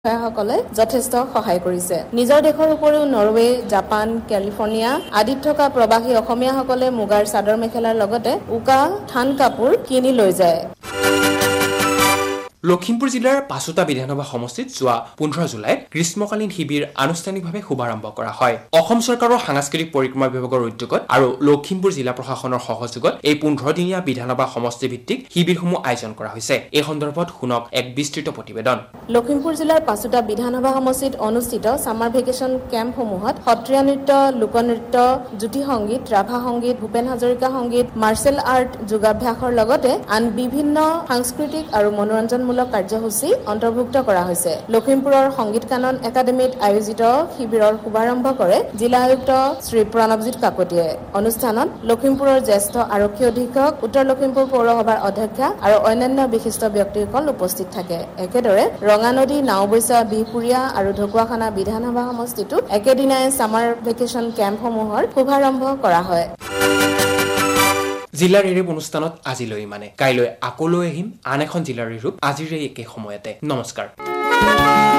সকলে যথেষ্ট সহায় কৰিছে। নিজৰ দেশৰ উপৰিও নৰৱে, জাপান, কেলিফৰ্নিয়া আদিত থকা প্ৰবাসী অসমীয়াসকলে মুগাৰ চাদৰ মেখেলাৰ লগতে উকা থান কাপোৰ কিনি লৈ যায়। লখিমপুৰ জিলাৰ পাঁচোটা বিধানসভা সমষ্টিত যোৱা 15 জুলাইত গ্ৰীষ্মকালীন শিবিৰ আনুষ্ঠানিকভাৱে শুভাৰম্ভ কৰা হয়। অসম চৰকাৰৰ সাংস্কৃতিক পৰিক্ৰমা বিভাগৰ উদ্যোগত আৰু লখিমপুৰ জিলা প্ৰশাসনৰ সহযোগত এই 15-দিনীয়া বিধানসভা সমষ্টি ভিত্তিক শিবিৰসমূহ আয়োজন কৰা হৈছে। এই সন্দৰ্ভত শুনক এক বিস্তৃত প্ৰতিবেদন। লখিমপুৰ জিলাৰ পাঁচোটা বিধানসভা সমষ্টিত অনুষ্ঠিত ছামাৰ ভেকেশ্যন কেম্পসমূহত সত্ৰীয়া নৃত্য, লোকনৃত্য, জ্যোতি সংগীত, ৰাভা সংগীত, ভূপেন হাজৰিকা সংগীত, মাৰ্চেল আৰ্ট, যোগাভ্যাসৰ লগতে আন বিভিন্ন সাংস্কৃতিক আৰু মনোৰঞ্জন কাৰ্যসূচী অন্তৰ্ভুক্ত কৰা হৈছে। লখিমপুৰৰ সংগীত কানন একাডেমীত আয়োজিত শিবিৰৰ শুভাৰম্ভ কৰে জিলা আয়ুক্ত শ্ৰী প্ৰণৱজিৎ কাকতিয়ে। অনুষ্ঠানত লখিমপুৰৰ জ্যেষ্ঠ আৰক্ষী অধীক্ষক, উত্তৰ লখিমপুৰ পৌৰসভাৰ অধ্যক্ষা আৰু অন্যান্য বিশিষ্ট ব্যক্তিসকল উপস্থিত থাকে। একেদৰে ৰঙানদী, নাওবৈচা, বিহপুৰীয়া আৰু ঢকুৱাখানা বিধানসভা সমষ্টিতো একেদিনাই ছামাৰ ভেকেশ্যন কেম্পসমূহৰ শুভাৰম্ভ কৰা হয়। জিলাৰ এই অনুষ্ঠানত আজিলৈ মানে কাইলৈ আকৌ লৈ আহিম আন এখন জিলাৰ ৰূপ আজিৰে একে সময়তে। নমস্কাৰ।